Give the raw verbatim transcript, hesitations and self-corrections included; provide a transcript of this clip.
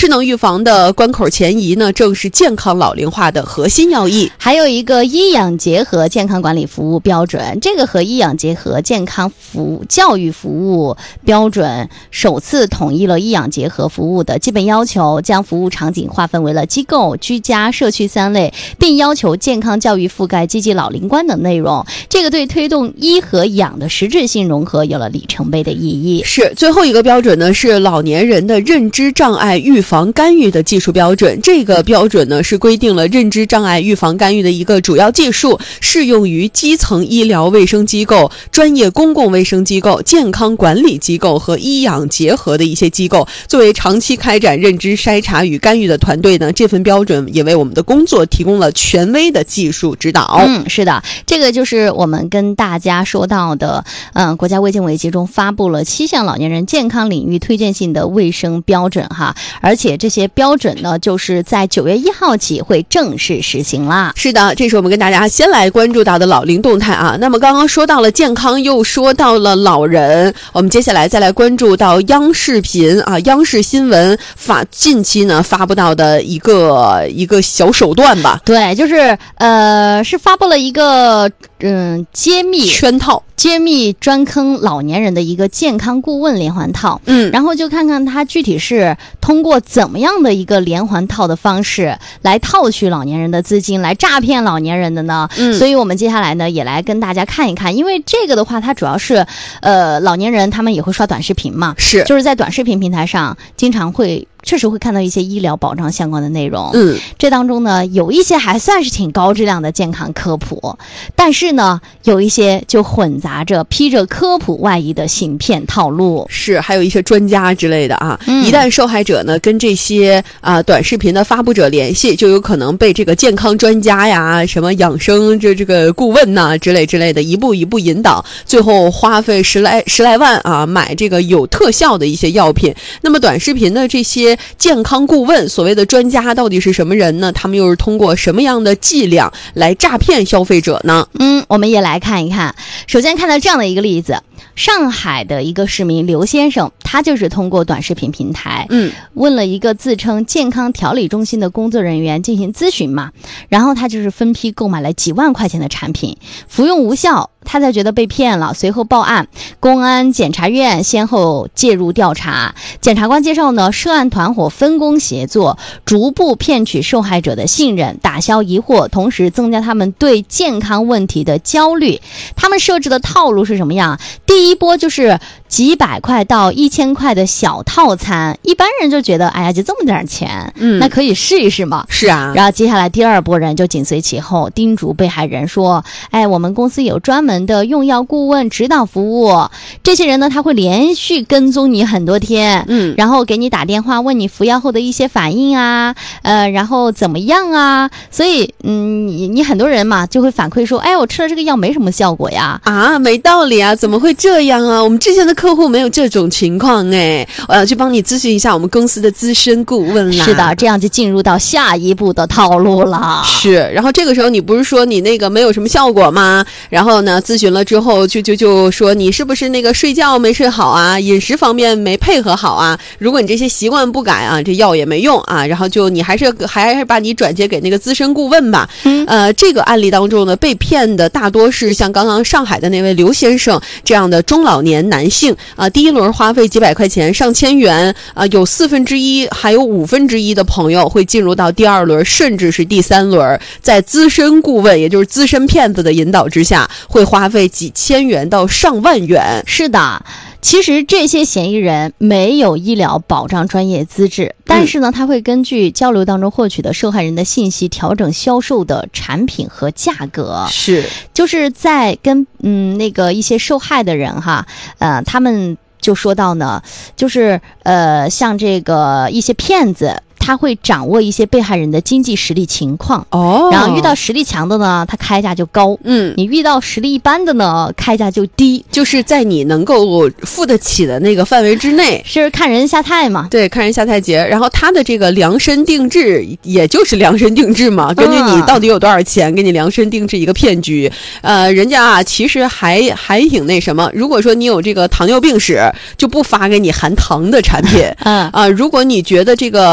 智能预防的关口前移呢，正是健康老龄化的核心要义。 还有一个医养结合健康管理服务标准，这个和医养结合健康服务教育服务标准首次统一了医养结合服务的基本要求，将服务场景划分为了机构、居家、社区三类，并要求健康教育覆盖积极老龄观等内容。这个对推动医和养的实质性融合有了里程碑的意义。 是，最后一个标准呢，是老年人的认知障碍预防干预的技术标准。这个标准呢，是规定了认知障碍预防干预的一个主要技术，适用于基层医疗卫生机构、专业公共卫生机构、健康管理机构和医养结合的一些机构。作为长期开展认知筛查与干预的团队呢，这份标准也为我们的工作提供了权威的技术指导。 嗯，是的，这个就是我们跟大家说到的，嗯，国家卫健委集中发布了七项老年人健康领域推荐性的卫生标准哈，而且这些标准呢，就是在九月一号起会正式实行啦。 是的，这是我们跟大家先来关注到的老龄动态啊。那么刚刚说到了健康，又说到了老人，我们接下来再来关注到央视频啊，央视新闻发近期呢发布到的一个一个小手段吧。 对，就是呃，是发布了一个嗯揭秘圈套。 揭秘专坑老年人的一个健康顾问连环套， 嗯， 然后就看看它具体是通过怎么样的一个连环套的方式来套取老年人的资金，来诈骗老年人的呢？嗯，所以我们接下来呢也来跟大家看一看，因为这个的话，它主要是呃老年人他们也会刷短视频嘛， 是， 就是在短视频平台上经常会。确实会看到一些医疗保障相关的内容， 嗯， 这当中呢有一些还算是挺高质量的健康科普，但是呢有一些就混杂着披着科普外衣的行骗套路， 是，还有一些专家之类的啊。 嗯、 一旦受害者呢跟这些啊、呃、短视频的发布者联系，就有可能被这个健康专家呀、什么养生这这个顾问呐、之类之类的一步一步引导，最后花费十来十来万啊买这个有特效的一些药品。那么短视频的这些健康顾问，所谓的专家到底是什么人呢？他们又是通过什么样的伎俩来诈骗消费者呢？ 嗯，我们也来看一看。首先看到这样的一个例子，上海的一个市民刘先生，他就是通过短视频平台， 嗯， 问了一个自称健康调理中心的工作人员进行咨询嘛，然后他就是分批购买了几万块钱的产品，服用无效，他才觉得被骗了，随后报案，公安、检察院先后介入调查。检察官介绍呢，涉案团伙分工协作，逐步骗取受害者的信任，打消疑惑，同时增加他们对健康问题的焦虑。他们设置的套路是什么样？第一波就是几百块到一千块的小套餐，一般人就觉得哎呀就这么点钱，嗯，那可以试一试嘛。 是啊。 然后接下来第二波人就紧随其后，叮嘱被害人说，哎，我们公司有专门的用药顾问指导服务，这些人呢他会连续跟踪你很多天， 嗯， 然后给你打电话问你服药后的一些反应啊，呃，然后怎么样啊？所以嗯，你你很多人嘛就会反馈说，哎，我吃了这个药没什么效果呀。 啊，没道理啊，怎么会这样啊？我们之前的客户没有这种情况哎，我要去帮你咨询一下我们公司的资深顾问啦。 是的，这样就进入到下一步的套路了。 是，然后这个时候你不是说你那个没有什么效果吗？然后呢，咨询了之后就就就说你是不是那个睡觉没睡好啊，饮食方面没配合好啊？如果你这些习惯不改啊，这药也没用啊。然后就你还是还是把你转接给那个资深顾问吧。嗯，呃，这个案例当中呢，被骗的大多是像刚刚上海的那位刘先生这样的中老年男性啊。第一轮花费几百块钱、上千元啊，有四分之一还有五分之一的朋友会进入到第二轮，甚至是第三轮，在资深顾问也就是资深骗子的引导之下，会花费几千元到上万元。 是的。其实这些嫌疑人没有医疗保障专业资质，但是呢，他会根据交流当中获取的受害人的信息，调整销售的产品和价格。 是， 就是在跟嗯那个一些受害的人哈，呃，他们就说到呢，就是呃像这个一些骗子。他会掌握一些被害人的经济实力情况哦， 然后遇到实力强的呢，他开价就高，嗯，你遇到实力一般的呢，开价就低， 就是在你能够付得起的那个范围之内， 是看人下菜嘛？ 对，看人下菜节。然后他的这个量身定制，也就是量身定制嘛，根据你到底有多少钱，给你量身定制一个骗局。呃，人家啊，其实还还挺那什么。如果说你有这个糖尿病史，就不发给你含糖的产品，嗯啊、呃，如果你觉得这个。